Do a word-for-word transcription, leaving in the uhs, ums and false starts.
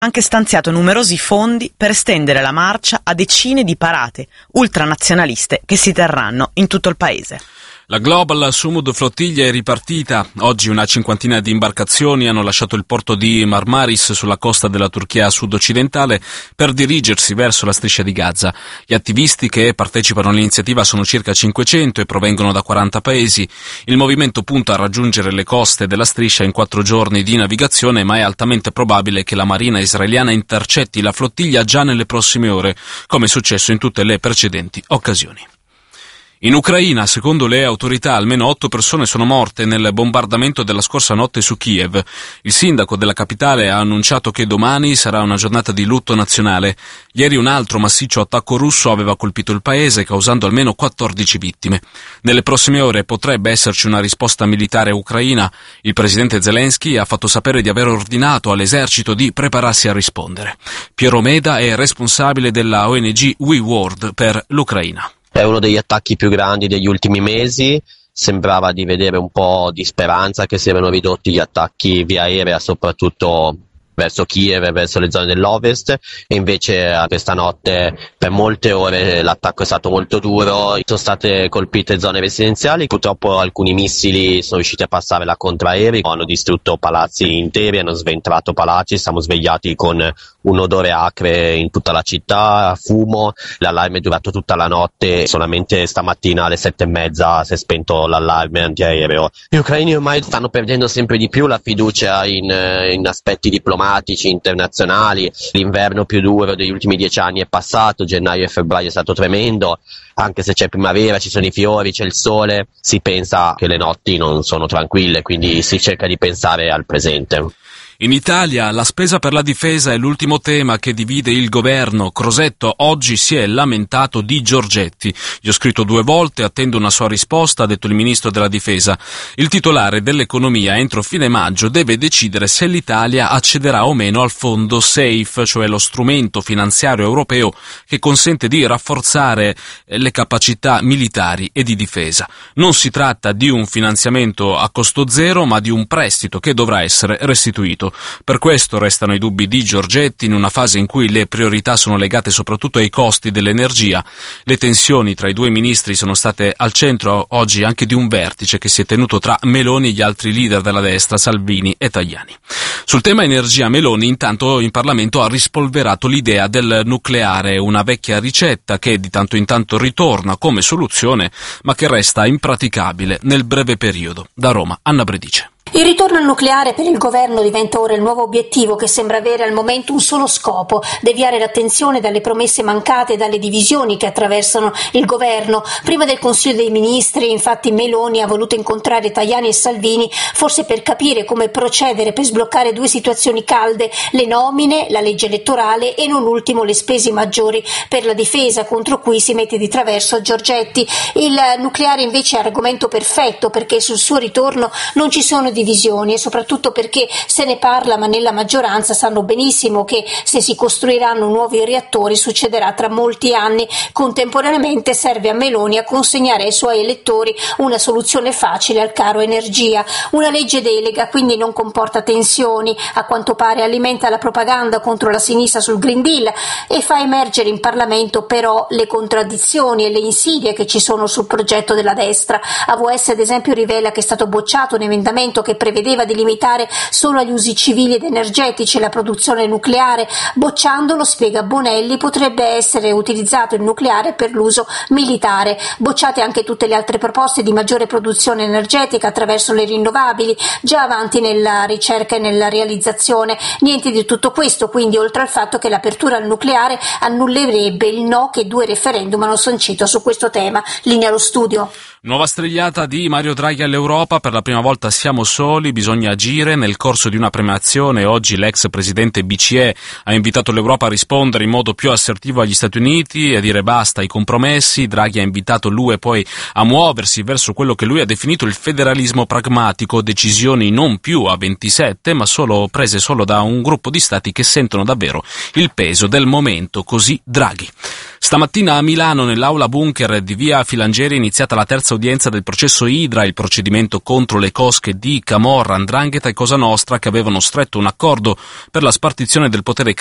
anche stanziato numerosi fondi per estendere la marcia a decine di parate ultranazionaliste che si terranno in tutto il paese. La Global Sumud Flottiglia è ripartita. Oggi una cinquantina di imbarcazioni hanno lasciato il porto di Marmaris sulla costa della Turchia sud-occidentale per dirigersi verso la striscia di Gaza. Gli attivisti che partecipano all'iniziativa sono circa cinquecento e provengono da quaranta paesi. Il movimento punta a raggiungere le coste della striscia in quattro giorni di navigazione, ma è altamente probabile che la marina israeliana intercetti la flottiglia già nelle prossime ore, come è successo in tutte le precedenti occasioni. In Ucraina, secondo le autorità, almeno otto persone sono morte nel bombardamento della scorsa notte su Kiev. Il sindaco della capitale ha annunciato che domani sarà una giornata di lutto nazionale. Ieri un altro massiccio attacco russo aveva colpito il paese, causando almeno quattordici vittime. Nelle prossime ore potrebbe esserci una risposta militare ucraina. Il presidente Zelensky ha fatto sapere di aver ordinato all'esercito di prepararsi a rispondere. Piero Meda è responsabile della O N G We World per l'Ucraina. È uno degli attacchi più grandi degli ultimi mesi, sembrava di vedere un po' di speranza che si erano ridotti gli attacchi via aerea, soprattutto verso Kiev e verso le zone dell'ovest, e invece questa notte per molte ore l'attacco è stato molto duro, sono state colpite zone residenziali, purtroppo alcuni missili sono riusciti a passare la contraerei, hanno distrutto palazzi interi, hanno sventrato palazzi, siamo svegliati con un odore acre in tutta la città, fumo, l'allarme è durato tutta la notte, solamente stamattina alle sette e mezza si è spento l'allarme antiaereo. Gli ucraini ormai stanno perdendo sempre di più la fiducia in, in aspetti diplomatici internazionali, l'inverno più duro degli ultimi dieci anni è passato, gennaio e febbraio è stato tremendo, anche se c'è primavera, ci sono i fiori, c'è il sole, si pensa che le notti non sono tranquille, quindi si cerca di pensare al presente. In Italia la spesa per la difesa è l'ultimo tema che divide il governo. Crosetto oggi si è lamentato di Giorgetti. Gli ho scritto due volte, attendo una sua risposta, ha detto il ministro della difesa. Il titolare dell'economia entro fine maggio deve decidere se l'Italia accederà o meno al fondo SAFE, cioè lo strumento finanziario europeo che consente di rafforzare le capacità militari e di difesa. Non si tratta di un finanziamento a costo zero, ma di un prestito che dovrà essere restituito. Per questo restano i dubbi di Giorgetti in una fase in cui le priorità sono legate soprattutto ai costi dell'energia. Le tensioni tra i due ministri sono state al centro oggi anche di un vertice che si è tenuto tra Meloni e gli altri leader della destra, Salvini e Tajani. Sul tema energia, Meloni intanto in Parlamento ha rispolverato l'idea del nucleare, una vecchia ricetta che di tanto in tanto ritorna come soluzione, ma che resta impraticabile nel breve periodo. Da Roma, Anna Bredice. Il ritorno al nucleare per il governo diventa ora il nuovo obiettivo che sembra avere al momento un solo scopo: deviare l'attenzione dalle promesse mancate e dalle divisioni che attraversano il governo. Prima del Consiglio dei Ministri, infatti, Meloni ha voluto incontrare Tajani e Salvini, forse per capire come procedere per sbloccare due situazioni calde: le nomine, la legge elettorale e non ultimo le spese maggiori per la difesa, contro cui si mette di traverso Giorgetti. Il nucleare invece è argomento perfetto, perché sul suo ritorno non ci sono divisioni e soprattutto perché se ne parla, ma nella maggioranza sanno benissimo che se si costruiranno nuovi reattori succederà tra molti anni. Contemporaneamente serve a Meloni a consegnare ai suoi elettori una soluzione facile al caro energia. Una legge delega quindi non comporta tensioni, a quanto pare alimenta la propaganda contro la sinistra sul Green Deal e fa emergere in Parlamento però le contraddizioni e le insidie che ci sono sul progetto della destra. A V S ad esempio rivela che è stato bocciato un emendamento che prevedeva di limitare solo agli usi civili ed energetici la produzione nucleare. Bocciandolo, spiega Bonelli, potrebbe essere utilizzato il nucleare per l'uso militare. Bocciate anche tutte le altre proposte di maggiore produzione energetica attraverso le rinnovabili, già avanti nella ricerca e nella realizzazione. Niente di tutto questo, quindi, oltre al fatto che l'apertura al nucleare annullerebbe il no che due referendum hanno sancito su questo tema. Linea allo studio. Nuova strigliata di Mario Draghi all'Europa, per la prima volta siamo soli, bisogna agire. Nel corso di una premiazione oggi l'ex presidente B C E ha invitato l'Europa a rispondere in modo più assertivo agli Stati Uniti e a dire basta ai compromessi. Draghi ha invitato l'U E poi a muoversi verso quello che lui ha definito il federalismo pragmatico, decisioni non più a ventisette ma solo prese solo da un gruppo di stati che sentono davvero il peso del momento, così Draghi. Stamattina a Milano, nell'aula bunker di via Filangieri, è iniziata la terza udienza del processo Idra, il procedimento contro le cosche di Camorra, 'Ndrangheta e Cosa Nostra, che avevano stretto un accordo per la spartizione del potere